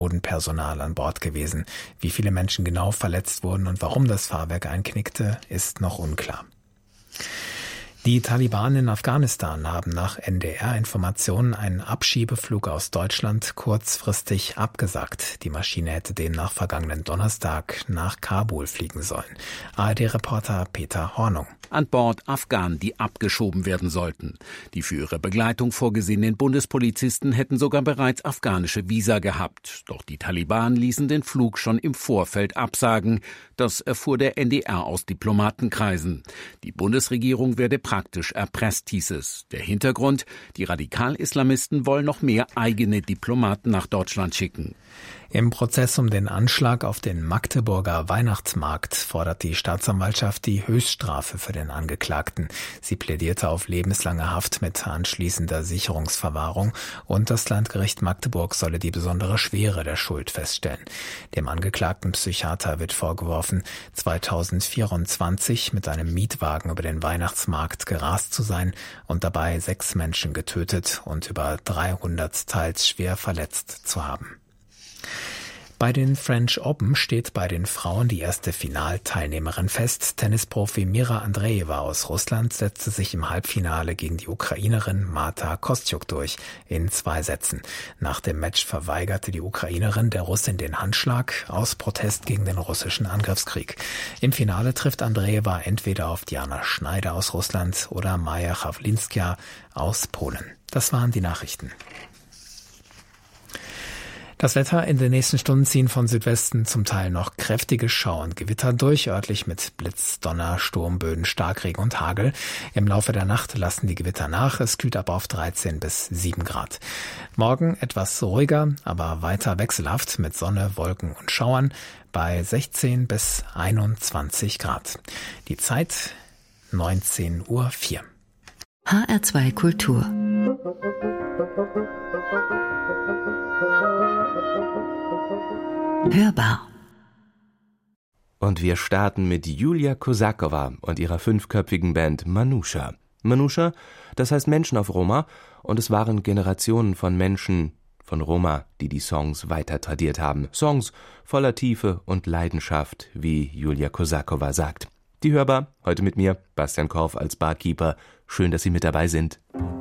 Bodenpersonal an Bord gewesen. Wie viele Menschen genau verletzt wurden und warum das Fahrwerk einknickte, ist noch unklar. Die Taliban in Afghanistan haben nach NDR-Informationen einen Abschiebeflug aus Deutschland kurzfristig abgesagt. Die Maschine hätte demnach vergangenen Donnerstag nach Kabul fliegen sollen. ARD-Reporter Peter Hornung. An Bord Afghanen, die abgeschoben werden sollten. Die für ihre Begleitung vorgesehenen Bundespolizisten hätten sogar bereits afghanische Visa gehabt. Doch die Taliban ließen den Flug schon im Vorfeld absagen. Das erfuhr der NDR aus Diplomatenkreisen. Die Bundesregierung werde praktisch erpresst, hieß es. Der Hintergrund: Die Radikal-Islamisten wollen noch mehr eigene Diplomaten nach Deutschland schicken. Im Prozess um den Anschlag auf den Magdeburger Weihnachtsmarkt fordert die Staatsanwaltschaft die Höchststrafe für den Angeklagten. Sie plädierte auf lebenslange Haft mit anschließender Sicherungsverwahrung und das Landgericht Magdeburg solle die besondere Schwere der Schuld feststellen. Dem angeklagten Psychiater wird vorgeworfen, 2024 mit einem Mietwagen über den Weihnachtsmarkt gerast zu sein und dabei 6 Menschen getötet und über 300 teils schwer verletzt zu haben. Bei den French Open steht bei den Frauen die erste Finalteilnehmerin fest. Tennisprofi Mira Andreeva aus Russland setzte sich im Halbfinale gegen die Ukrainerin Marta Kostyuk durch in 2 Sätzen. Nach dem Match verweigerte die Ukrainerin der Russin den Handschlag aus Protest gegen den russischen Angriffskrieg. Im Finale trifft Andreeva entweder auf Diana Schneider aus Russland oder Maja Chawlinska aus Polen. Das waren die Nachrichten. Das Wetter: in den nächsten Stunden ziehen von Südwesten zum Teil noch kräftige Schauer und Gewitter durch, örtlich mit Blitz, Donner, Sturmböen, Starkregen und Hagel. Im Laufe der Nacht lassen die Gewitter nach, es kühlt ab auf 13 bis 7 Grad. Morgen etwas ruhiger, aber weiter wechselhaft mit Sonne, Wolken und Schauern bei 16 bis 21 Grad. Die Zeit 19:04 Uhr. HR2 Kultur. Hörbar. Und wir starten mit Julia Kosakowa und ihrer 5-köpfigen Band Manusha. Manusha, das heißt Menschen auf Roma, und es waren Generationen von Menschen von Roma, die die Songs weiter tradiert haben. Songs voller Tiefe und Leidenschaft, wie Julia Kosakowa sagt. Die Hörbar, heute mit mir, Bastian Korf als Barkeeper. Schön, dass Sie mit dabei sind.